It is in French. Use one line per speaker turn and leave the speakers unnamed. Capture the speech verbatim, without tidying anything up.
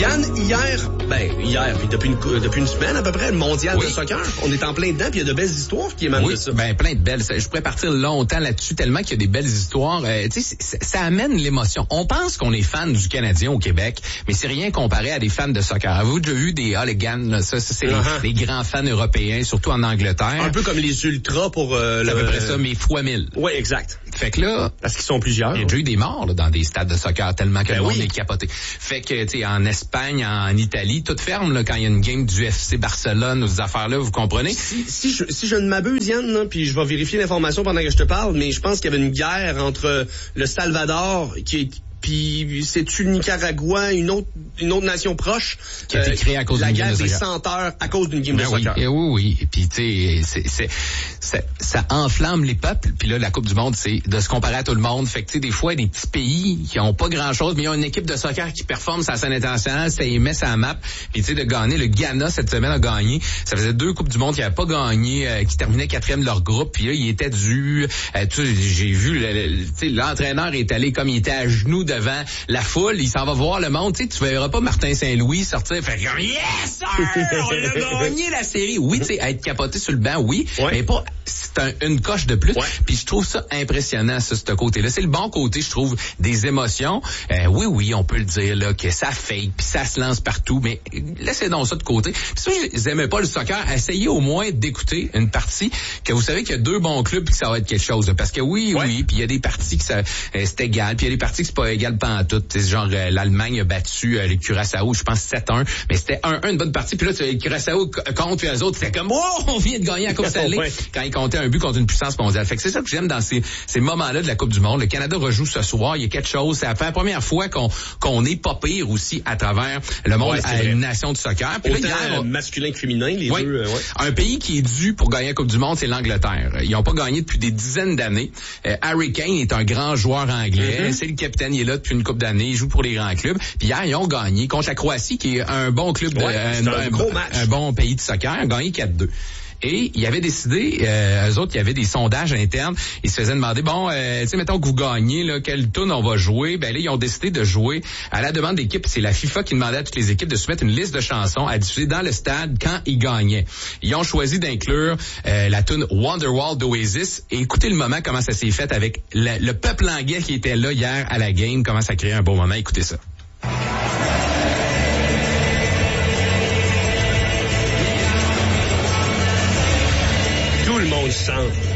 Yann, hier, ben hier, puis depuis une, depuis une semaine à peu près, le mondial oui. de soccer, on est en plein dedans, puis il y a de belles histoires qui émanent
oui,
de ça.
Ben plein de belles. Je pourrais partir longtemps là-dessus tellement qu'il y a des belles histoires. Euh, tu sais, ça amène l'émotion. On pense qu'on est fan du Canadien au Québec, mais c'est rien comparé à des fans de soccer. Avez-vous déjà vu des hooligans là, ça, ça c'est uh-huh. les, les grands fans européens, surtout en Angleterre.
Un peu comme les ultras pour euh,
c'est
le...
à peu près ça, mais fois mille.
Oui, exact.
Fait que là,
parce qu'ils sont plusieurs.
Il y a déjà eu des morts là, dans des stades de soccer tellement que
ben
le monde
oui.
est capoté. Fait que tu sais, en Espagne, en Italie, tout ferme là, quand il y a une game du F C Barcelone ou ces affaires-là, vous comprenez?
Si, si, je, si je ne m'abuse, Yann, là, puis je vais vérifier l'information pendant que je te parle, mais je pense qu'il y avait une guerre entre le Salvador qui est puis c'est-tu le Nicaragua, une autre une autre nation proche
qui a été créée à cause
la
d'une game
guerre
de
des
soccer.
senteurs à cause d'une game
ben
de
oui,
soccer.
Et oui, oui. Et puis tu sais, c'est, c'est, c'est, ça enflamme les peuples. Puis là, la Coupe du Monde, c'est de se comparer à tout le monde. Fait que tu sais, des fois, des petits pays qui ont pas grand-chose, mais ils ont une équipe de soccer qui performe sur la scène internationale, ça y met sa map. Puis tu sais, de gagner, le Ghana cette semaine a gagné. Ça faisait deux Coupes du Monde qui n'avaient pas gagné, euh, qui terminaient quatrième de leur groupe. Puis là, il était dû. Euh, tu sais, j'ai vu, le, le, tu sais, l'entraîneur est allé comme il était à genoux devant la foule, il s'en va voir le monde, tu sais, tu verras pas Martin Saint-Louis sortir faire comme yes sir, on a gagné la série. Oui, tu sais, être capoté sur le banc, oui, ouais. mais pas c'est un, une coche de plus. Ouais. Puis je trouve ça impressionnant ça, ce côté-là. C'est le bon côté, je trouve, des émotions. Euh, oui, oui, on peut le dire là que ça fake, puis ça se lance partout, mais laissez donc ça de côté. Puis si vous n'aimez pas le soccer, essayez au moins d'écouter une partie que vous savez qu'il y a deux bons clubs puis que ça va être quelque chose. Là. Parce que oui, ouais. oui, puis il y a des parties que ça euh, c'est égal, puis il y a des parties que c'est pas égal pantoute. Genre euh, l'Allemagne a battu euh, les Curaçao, je pense sept un, mais c'était un un une bonne partie. Puis là, tu, les Curaçao contre puis eux autres, c'était comme oh, on vient de gagner la Coupe Stanley ouais. quand ils comptaient un but contre une puissance mondiale. Fait que c'est ça que j'aime dans ces ces moments-là de la Coupe du Monde. Le Canada rejoue ce soir, il y a quelque chose. C'est la première fois qu'on qu'on est pas pire aussi à travers le monde ouais, à une nation de soccer.
Puis autant là, hier, on... masculin que féminin, les
ouais.
deux. Euh, ouais.
Un pays qui est dû pour gagner la Coupe du Monde, c'est l'Angleterre. Ils n'ont pas gagné depuis des dizaines d'années. Euh, Harry Kane est un grand joueur anglais. Mm-hmm. C'est le capitaine, il est là depuis une couple d'années. Il joue pour les grands clubs. Puis hier, ils ont gagné contre la Croatie, qui est un bon club, de,
ouais,
un,
un, un, gros match.
un bon pays de soccer. Ils ont gagné quatre deux. Et ils avaient décidé, euh, eux autres, il y avait des sondages internes. Ils se faisaient demander, bon, euh, tu sais, mettons que vous gagnez, là, quelle tune on va jouer. Ben là, ils ont décidé de jouer à la demande d'équipe. C'est la FIFA qui demandait à toutes les équipes de soumettre une liste de chansons à diffuser dans le stade quand ils gagnaient. Ils ont choisi d'inclure euh, la tune Wonderwall d'Oasis. Et écoutez le moment, comment ça s'est fait avec le, le peuple anglais qui était là hier à la game, comment ça crée un beau moment. Écoutez ça.
Tout le monde chante.